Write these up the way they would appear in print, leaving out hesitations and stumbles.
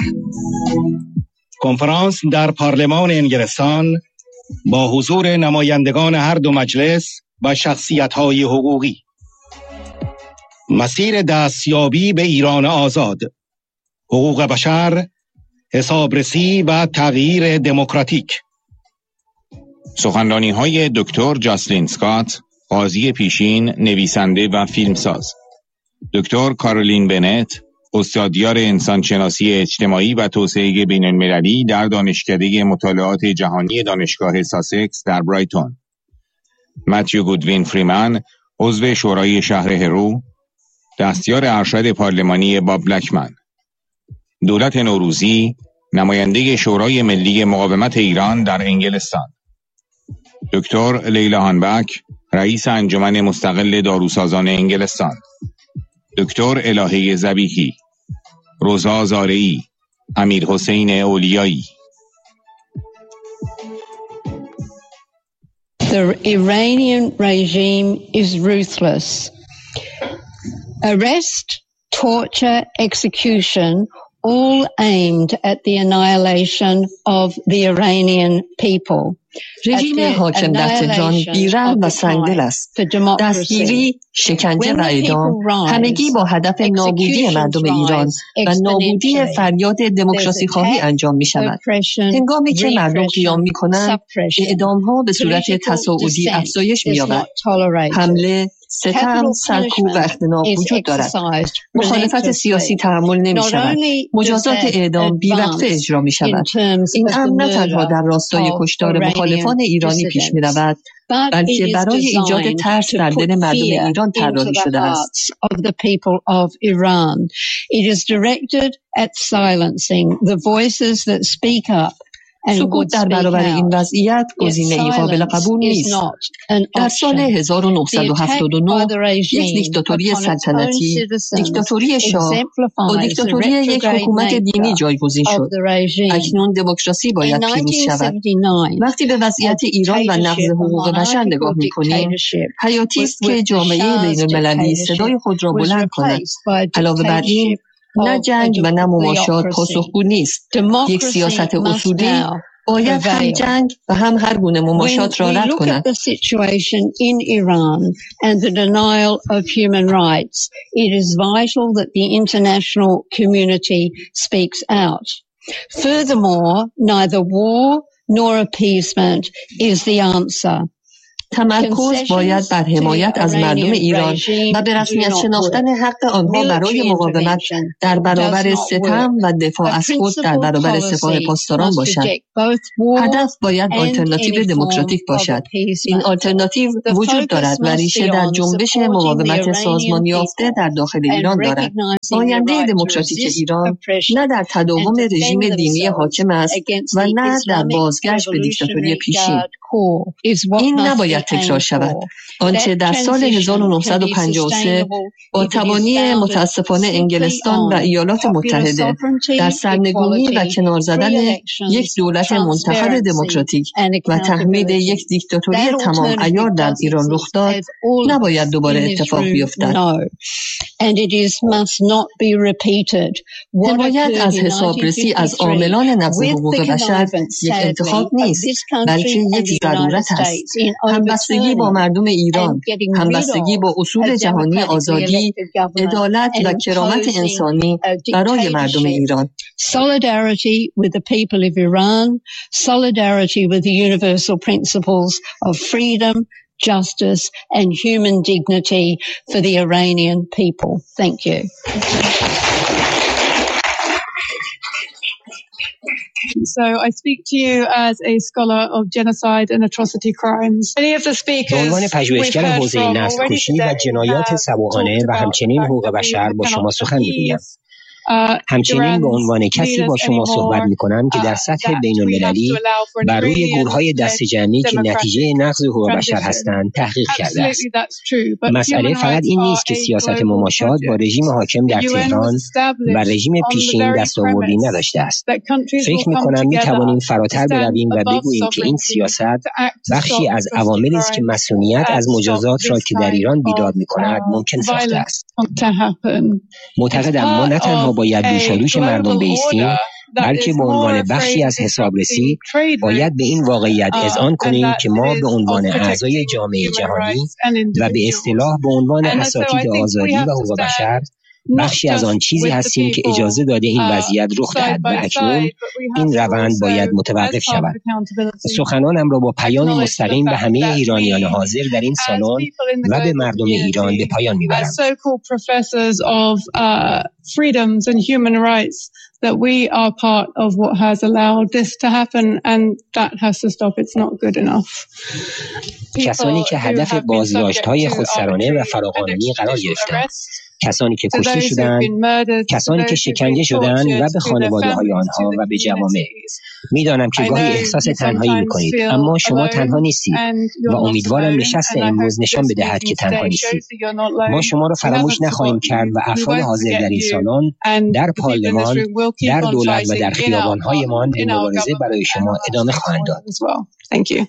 کنفرانس در پارلمان انگلستان با حضور نمایندگان هر دو مجلس و شخصیت‌های حقوقی. مسیر دستیابی به ایران آزاد، حقوق بشر، حسابرسی و تغییر دموکراتیک. سخنرانی‌های دکتر جاسلین اسکات، قاضی پیشین، نویسنده و فیلمساز. دکتر کارولین بنت، استادیار انسانشناسی اجتماعی و توسعه بین‌المللی در دانشکده مطالعات جهانی دانشگاه ساسکس در برایتون. متیو گودوین فریمن، عضو شورای شهر هرو، دستیار ارشد پارلمانی باب بلکمن. دولت نوروزی، نماینده شورای ملی مقاومت ایران در انگلستان. دکتر لیلا هانبک، رئیس انجمن مستقل داروسازان انگلستان. دکتر الهه ذبیحی، روزا زارعی، امیر حسین اولیایی. The Iranian regime is ruthless. Arrest, torture, execution, all aimed at the annihilation of the Iranian people. رژیم حاکم در تهران بی‌رحم و سنگدل است. دستگیری، شکنجه و اعدام همگی با هدف نابودی مردم ایران و نابودی فریاد دموکراسی خواهی انجام می شود. هنگامی که مردم قیام می کنند، اعدام‌ها به صورت تصاعدی افزایش می یابد. حمله، ستم، سرکوب و اختناق وجود دارد. مخالفت سیاسی تحمل نمی شود. مجازات اعدام بی‌وقفه اجرا می شود. این امر نه تنها در راستای کشتار مخالفان ایرانی پیش می رود، بلکه برای ایجاد ترس در دل مردم ایران طراحی شده است. سکوت در برابر این وضعیت گزینه‌ای قابل قبول نیست. در سال 1979 یک دیکتاتوری سلطنتی، دیکتاتوری شاه، با دیکتاتوری یک حکومت دینی جایگزین شد. اکنون دموکراسی باید پیروز شود. وقتی به وضعیت ایران و نقض حقوق بشر نگاه می‌کنیم، حیاتی است که جامعه بین‌المللی صدای خود را بلند کند. علاوه بر این، نه جنگ و نه مماشات پاسخگو نیست. یک سیاست اصولی باید هم جنگ و هم هر گونه مماشات را رد کند. Furthermore, neither war nor appeasement is the answer. تمرکز باید بر حمایت از مردم ایران و به رسمیت شناختن حق آنها برای مقاومت در برابر ستم و دفاع از خود در برابر سپاه پاسداران باشد. هدف باید آلترناتیو دموکراتیک باشد. این آلترناتیو وجود دارد و ریشه در جنبش مقاومت سازمان یافته در داخل ایران دارد. آینده دموکراتیک ایران نه در تداوم رژیم دینی حاکم است و نه در بازگشت به دیکتاتوری پیشین. این نباید تکرار شود. آنچه در سال 1953 با تبانی متاسفانه انگلستان و ایالات متحده در سرنگونی و کنار زدن یک دولت منتخب دموکراتیک و تحمیل یک دیکتاتوری تمام عیار در ایران رخ داد، نباید دوباره اتفاق بیفتد. حمایت از حسابرسی از عاملان نقض حقوق بشر یک انتخاب نیست، بلکه یک ضرورت است. همبستگی با مردم ایران، همبستگی با اصول جهانی آزادی، عدالت و کرامت انسانی برای مردم ایران. Solidarity with the people of Iran, solidarity with the universal principles of freedom, justice and human dignity for the Iranian people. Thank you. So I speak to you as a scholar of genocide and atrocity crimes. Many of the speakers به عنوان پژوهشگر حوزه نسل‌کشی و جنایات سواحانه و همچنین حقوق بشر با شما سخن می‌گویم. همچنین به عنوان کسی با شما صحبت می‌کنم که در سطح بین‌المللی بر روی گورهای دسته‌جمعی که نتیجه نقض حقوق بشر هستند تحقیق کرده است. مسئله فقط این نیست که سیاست مماشات با رژیم حاکم در تهران و رژیم پیشین دستاوردی نداشته است. فکر می‌کنم می‌توانیم فراتر برویم و بگوییم که این سیاست بخشی از عواملی است که مسئولیت از مجازات را که در ایران بیداد می‌کند ممکن ساخته است. معتقدم ما نه تنها باید دوشادوش مردم بایستیم، بلکه به عنوان بخشی از حسابرسی باید به این واقعیت اذعان کنیم که ما به عنوان اعضای جامعه جهانی و به اصطلاح به عنوان اساتید آزادی و حقوق بشر بخشی از آن چیزی هستیم که اجازه داده این وضعیت رخ دهد و اکنون این روند باید متوقف شود. سخنانم را با پیامی مستقیم به همه ایرانیان حاضر در این سالن و به مردم ایران به پایان می‌برم. That we are part of what has allowed this to happen and that has to stop. It's not good enough. کسانی که هدف بازداشت‌های خودسرانه و فراقانونی قرار گرفتند، کسانی که کشته شدند، کسانی که شکنجه شدند و به خانواده‌های آنها و به جوامع. می‌دانم که گاهی احساس تنهایی می‌کنید، اما شما تنها نیستید و امیدوارم نشست امروز نشان بدهد که تنها نیستید. ما شما را فراموش نخواهیم کرد و افراد حاضر در این سالن، در پارلمان، در دولت و در خیابان‌هایمان به مبارزه برای شما ادامه خواهند داد. Thank you.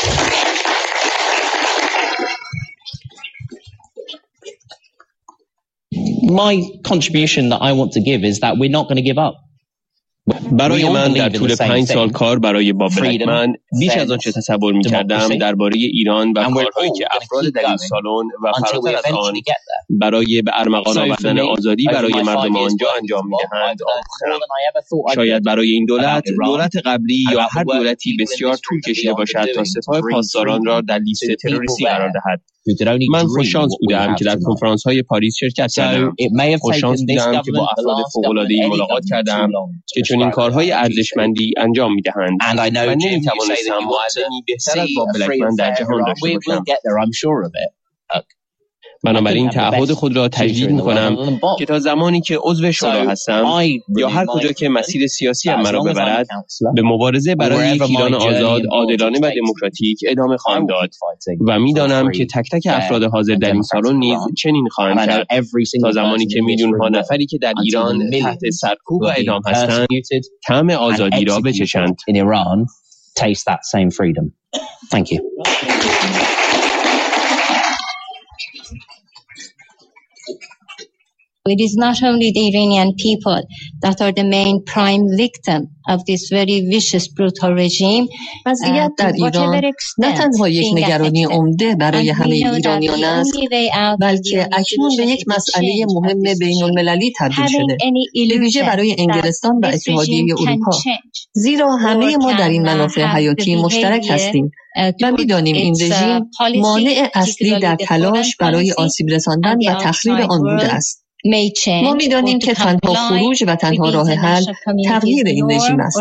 My contribution that I want to give is that we're not going to give up. برای من در طول 5 سال کار برای باب بلکمن بیش از آنچه تصور می‌کردم درباره ایران و کارهایی که افراد در این سالن و فراتر از آن برای به ارمغان آوردن آزادی برای مردم آنجا انجام می‌دهند آموختم. شاید برای این دولت قبلی یا هر دولتی بسیار طول کشیده باشد تا سپاه پاسداران را در لیست تروریستی قرار دهد. من خوششانس بودم که در کنفرانس‌های پاریس شرکت کردم. خوششانس بودم که با افراد فوق‌العاده‌ای ملاقات کردم که چنین کارهای ارزشمندی انجام می‌دهند. من نمی‌توانستم معلمی بهتر از باب بلکمن در جهان داشته باشم. بنابراین تعهد خود را تجدید می‌کنم که تا زمانی که عضو شورا هستم یا هر کجا که مسیر سیاسی مرا ببرد به مبارزه برای یک ایران آزاد، عادلانه و دموکراتیک ادامه خواهم داد و می‌دانم که تک تک افراد حاضر در این سالن نیز چنین خواهند کرد تا زمانی که میلیون‌ها نفری که در ایران تحت سرکوب و اعدام هستند طعم آزادی را بچشند. It is not only the Iranian people that are the main prime victim of this very vicious, brutal regime. وضعیت در ایران نه تنها یک نگرانی عمده برای همه ایرانیان است، بلکه اکنون به یک مسئله مهم بین المللی تبدیل شده، به ویژه برای انگلستان و اتحادیه اروپا. زیرا همه ما در این منافع حیاتی مشترک هستیم و می‌دانیم این رژیم مانع اصلی در تلاش برای آسیب رساندن و تخریب آن بوده است. ما می‌دانیم که تنها خروج و تنها راه حل تغییر این رژیم است.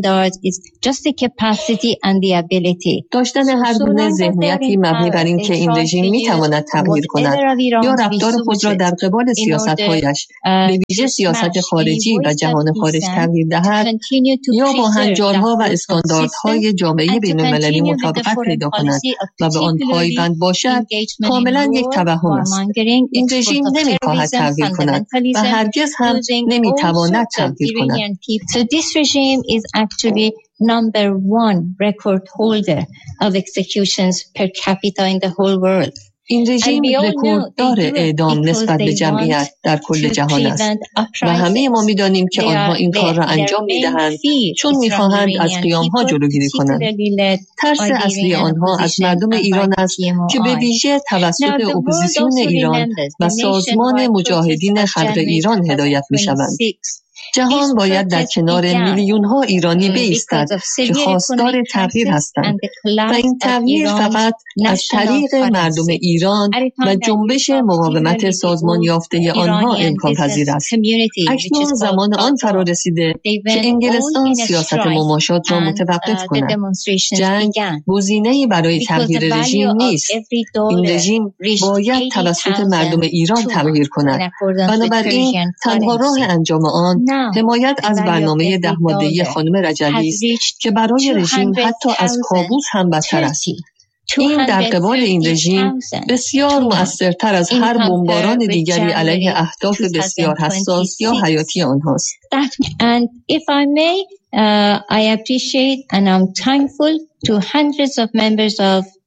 داشتن هر گونه ذهنیتی مبنی بر این که این رژیم می‌تواند تغییر کند یا رفتار خود را در قبال سیاست‌هایش به ویژه سیاست خارجی و جهان خارج تغییر دهد یا با هنجارها و استانداردهای جامعه بین‌المللی مطابقت پیدا کند و به آن پایبند باشد کاملا یک توهم است. این رژیم نمی‌خواهد تغییر کند و هرگز هم نمیتواند تغییر کند. So this regime is actually number one record holder of executions per capita in the whole world. این رژیم رکورددار اعدام نسبت به جمعیت در کل جهان است و همه ما می‌دانیم که آنها این کار را انجام می‌دهند چون می‌خواهند از قیام‌ها جلوگیری کنند. ترس اصلی آنها از مردم ایران است که به ویژه توسط اپوزیسیون ایران و سازمان مجاهدین خلق ایران هدایت می‌شوند. جهان باید در کنار میلیون‌ها ایرانی بایستد که خواستار تغییر هستند و این تغییر فقط از طریق مردم ایران و جنبش مقاومت سازمان یافته آنها امکان پذیر است. اکنون زمان آن فرا رسیده که انگلستان سیاست مماشات را متوقف کند. جنگ گزینه‌ای برای تغییر رژیم نیست. این رژیم باید توسط مردم ایران تغییر کند. بنابراین تنها راه انجام آن حمایت از برنامه 10 ماده‌ای خانم رجوی است که برای رژیم حتی از کابوس هم بدتر است. این در قبال این رژیم بسیار مؤثرتر از هر بمباران دیگری علیه اهداف بسیار حساس یا حیاتی آنهاست. And if I may, I appreciate and I'm thankful to hundreds of members of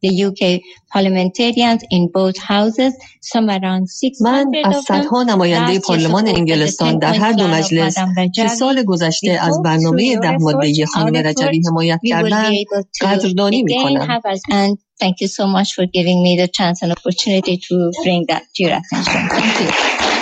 the UK parliamentarians in both houses, some around 600 من از of them. صدها نماینده پارلمان انگلستان در هر دو مجلس که سال گذشته از برنامه 10 ماده‌ای خانم رجوی حمایت کردند قدردانی می‌کنم. Thank you so much for giving me the chance and opportunity to bring that to your attention. Thank you.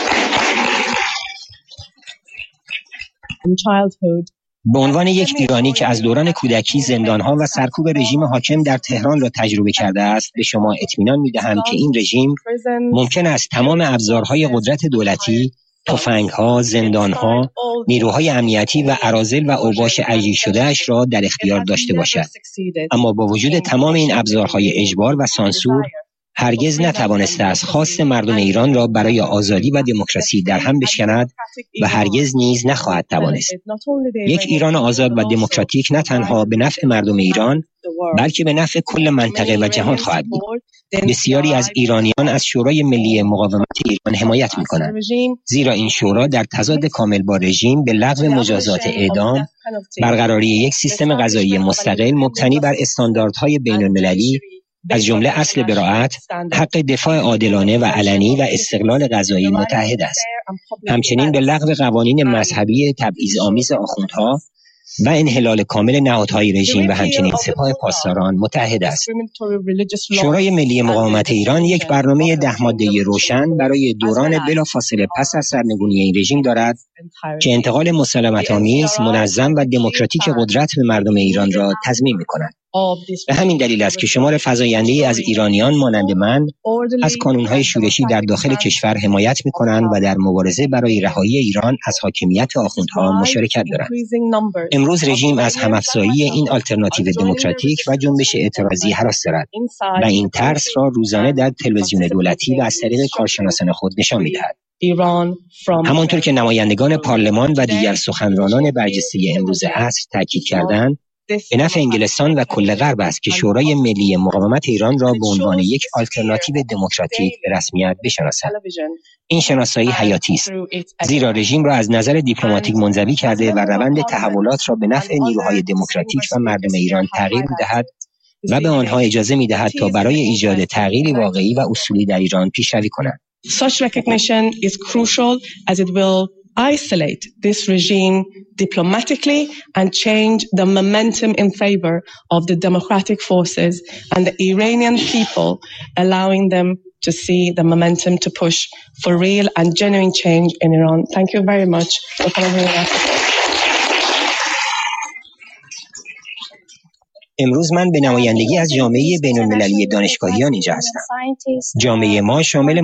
From childhood. به عنوان یک ایرانی که از دوران کودکی زندانها و سرکوب رژیم حاکم در تهران را تجربه کرده است، به شما اطمینان می‌دهم که این رژیم ممکن است تمام ابزارهای قدرت دولتی، تفنگ‌ها، زندان‌ها، نیروهای امنیتی و اراذل و اوباش اجیر شده‌اش را در اختیار داشته باشد. اما با وجود تمام این ابزارهای اجبار و سانسور، هرگز نتوانسته است خواست مردم ایران را برای آزادی و دموکراسی در هم بشکند و هرگز نیز نخواهد توانست. یک ایران آزاد و دموکراتیک نه تنها به نفع مردم ایران، بلکه به نفع کل منطقه و جهان خواهد بود. بسیاری از ایرانیان از شورای ملی مقاومت ایران حمایت می‌کنند، زیرا این شورا در تضاد کامل با رژیم به لغو مجازات اعدام، برقراری یک سیستم قضایی مستقل مبتنی بر استانداردهای بین‌المللی از جمله اصل براءت، حق دفاع عادلانه و علنی و استقلال قضایی متحد است. همچنین به لغو قوانین مذهبی تبعیض‌آمیز آخوندها و انحلال کامل نهادهای رژیم و همچنین سپاه پاسداران متحد است. شورای ملی مقاومت ایران یک برنامه 10 ماده‌ای روشن برای دوران بلافاصله پس از سرنگونی این رژیم دارد که انتقال مسالمت‌آمیز، منظم و دموکراتیک قدرت به مردم ایران را تضمین می‌کند. به همین دلیل است که شمار فزاینده‌ای از ایرانیان مانند من از کانون‌های شورشی در داخل کشور حمایت می‌کنند و در مبارزه برای رهایی ایران از حاکمیت آخوندها مشارکت دارند. امروز رژیم از هم‌افزایی این آلترناتیو دموکراتیک و جنبش اعتراضی هراس دارد و این ترس را روزانه در تلویزیون دولتی و از طریق کارشناسان خود نشان می‌دهد. همانطور که نمایندگان پارلمان و دیگر سخنرانان برجسته امروز عصر تاکید کردند، به نفع انگلستان و کل غرب است که شورای ملی مقاومت ایران را به عنوان یک آلترناتیو دموکراتیک به رسمیت بشناسد. این شناسایی حیاتی است، زیرا رژیم را از نظر دیپلماتیک منزوی کرده و روند تحولات را به نفع نیروهای دموکراتیک و مردم ایران تغییر می‌دهد و به آنها اجازه می‌دهد تا برای ایجاد تغییری واقعی و اصولی در ایران پیشروی کنند. Such recognition is crucial as it will isolate this regime diplomatically and change the momentum in favor of the democratic forces and the Iranian people, allowing them to see the momentum to push for real and genuine change in Iran. Thank you very much for coming here. امروز من به نمایندگی از جامعه بین‌المللی دانشگاهیان اینجا هستم. جامعه ما شامل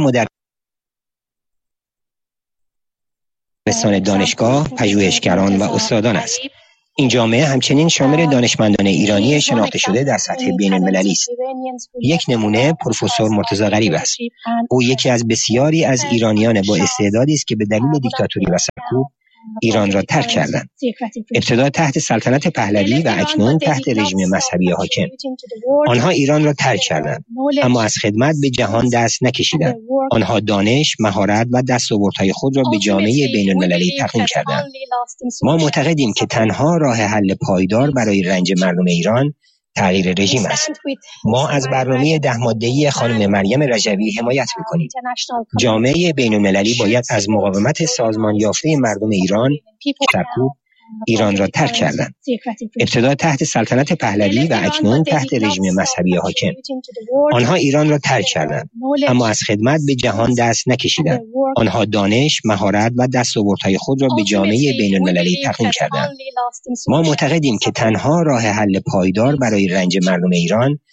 مدرسان دانشگاه، پژوهشگران و استادان است. این جامعه همچنین شامل دانشمندان ایرانی شناخته شده در سطح بین‌المللی است. یک نمونه پروفسور مرتضی غریب است. او یکی از بسیاری از ایرانیان با استعدادی است که به دلیل دیکتاتوری و سرکوب ایران را ترک کردند. ابتدا تحت سلطنت پهلوی و اکنون تحت رژیم مذهبی حاکم. آنها ایران را ترک کردند، اما از خدمت به جهان دست نکشیدند. آنها دانش، مهارت و دستاوردهای خود را به جامعه بین‌المللی تقدیم کردند. ما معتقدیم که تنها راه حل پایدار برای رنج مردم ایران تغییر رژیم است. ما از برنامه 10 ماده‌ای خانم مریم رجوی حمایت می‌کنیم. جامعه بین‌المللی باید از مقاومت سازمان یافته مردم ایران سرکوب ایران را ترک کردند. ابتدا تحت سلطنت پهلوی و اکنون تحت رژیم مذهبی حاکم. آنها ایران را ترک کردند، اما از خدمت به جهان دست نکشیدند. آنها دانش، مهارت و دستاوردهای خود را به جامعه بین‌المللی تقدیم کردند. ما معتقدیم که تنها راه حل پایدار برای رنج مردم ایران